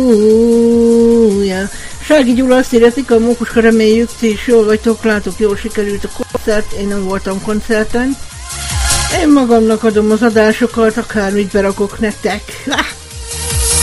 Halleluja! Sági Gyula azt írjátik, a Mókuska, reméljük, ti is jól vagytok, látok, jól sikerült a koncert, én nem voltam koncerten. Én magamnak adom az adásokat, akármit berakok nektek.